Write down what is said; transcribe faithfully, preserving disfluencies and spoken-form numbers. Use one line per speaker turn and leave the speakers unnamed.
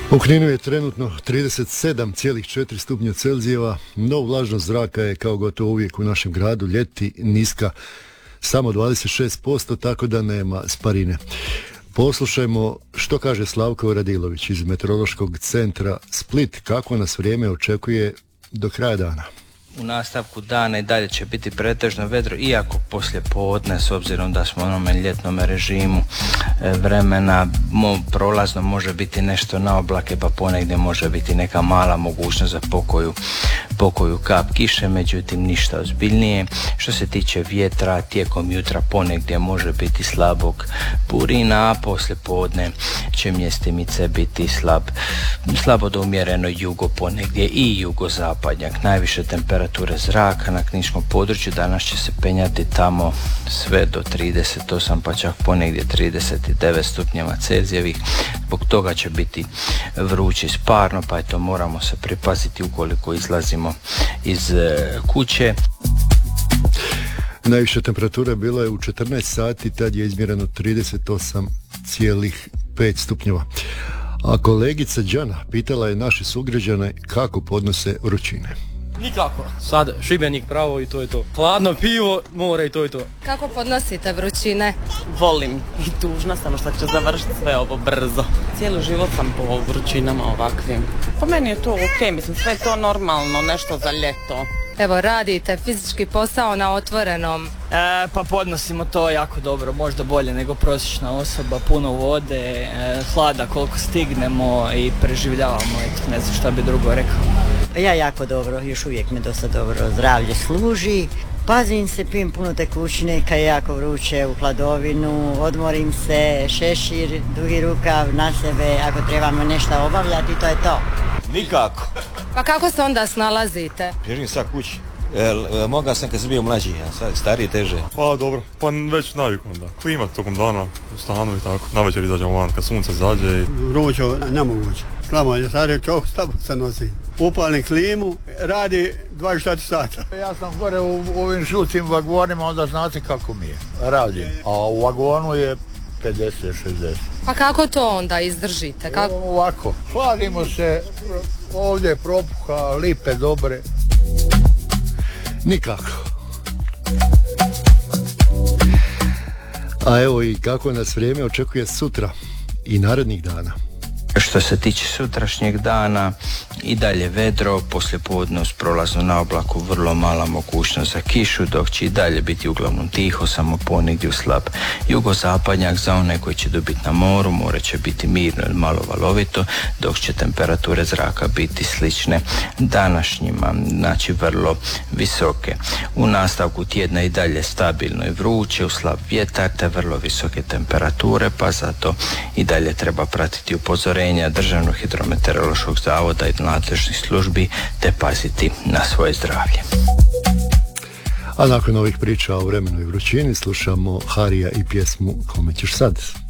U Kninu je trenutno trideset sedam zarez četiri stupnja Celzijeva, no vlažnost zraka je kao gotovo uvijek u našem gradu ljeti niska, samo dvadeset šest posto, tako da nema sparine. Poslušajmo što kaže Slavko Radilović iz Meteorološkog centra Split, kako nas vrijeme očekuje do kraja dana.
U nastavku dana i dalje će biti pretežno vedro, iako poslije podne, s obzirom da smo u onome ljetnom režimu vremena, prolazno može biti nešto na oblake, pa ponegdje može biti neka mala mogućnost za pokoju, pokoju kap kiše, međutim ništa ozbiljnije. Što se tiče vjetra, tijekom jutra ponegdje može biti slabog purina, a poslije podne će mjestimice biti slab, slabo do umjereno jugo ponegdje i jugozapadnjak. Najviše temperature zraka na kninskom području danas će se penjati tamo sve do trideset osam, pa čak ponegdje trideset devet stupnjeva Celzijevih. Zbog toga će biti vruće i sparno, pa eto moramo se pripaziti ukoliko izlazimo iz kuće.
Najviša temperatura bila je u četrnaest sati, tad je izmjereno trideset osam zarez pet stupnjeva. A kolegica Đana pitala je naše sugrađane kako podnose vrućine.
Nikako. Sad Šibenik pravo i to je to. Hladno pivo, more i to je to.
Kako podnosite vrućine?
Volim i tužna sam što će završiti sve ovo brzo. Cijeli život sam po vrućinama ovakvim. Po meni je to ok, mislim sve je to normalno, nešto za ljeto.
Evo, radite fizički posao na otvorenom.
E, pa podnosimo to jako dobro, možda bolje nego prosječna osoba, puno vode, e, hlada koliko stignemo i preživljavamo, eto, ne znam šta bi drugo rekao.
Ja jako dobro, još uvijek me dosta dobro zdravlje služi. Pazim se, pijem puno tekućine kad je jako vruće, u hladovinu, odmorim se, šešir, dugi rukav na sebe, ako trebamo nešto obavljati, to je to.
Nikako.
Pa kako se onda snalazite?
Bježim sad kući. E, mogao sam kad sam bio mlađi, a sad stariji teže.
Pa dobro, pa već navikom da. Klima tokom dana u stanu i tako. Na večer izađemo van kad sunce zađe.
Vruće, nemoguće. Slamo je stari čovjek, slabo se nosi. Upalni klimu, radi dvadeset četiri sata.
Ja sam gore u ovim žutim vagonima, onda znate kako mi je. Radim. A u vagonu je pedeset šezdeset.
Pa kako to onda izdržite? Kako?
Ovako, hladimo se, ovdje je propuha, lipe dobre.
Nikako. A evo i kako nas vrijeme očekuje sutra i narednih dana.
Što se tiče sutrašnjeg dana, i dalje vedro, poslijepodne uz prolaznu na oblaku vrlo mala mogućnost za kišu, dok će i dalje biti uglavnom tiho, samo ponegdje u slab jugozapadnjak. Za one koji će dobiti na moru, more će biti mirno ili malo valovito, dok će temperature zraka biti slične današnjima, znači vrlo visoke. U nastavku tjedna i dalje stabilno i vruće, u slab vjetar te vrlo visoke temperature, pa zato i dalje treba pratiti upozorenja Državnog hidrometeorološkog zavoda i nadležnih službi te paziti na svoje zdravlje.
A nakon ovih priča o vremenu i vrućini slušamo Harija i pjesmu Kome ćeš sad?